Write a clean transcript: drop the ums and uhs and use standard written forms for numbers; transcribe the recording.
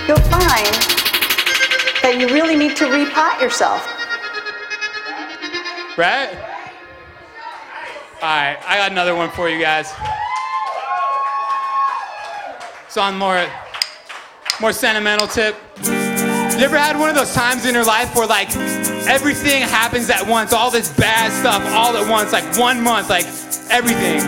you'll find that you really need to repot yourself. Right? All right, I got another one for you guys. It's on more sentimental tip. You ever had one of those times in your life where like everything happens at once, all this bad stuff all at once, like 1 month, like everything.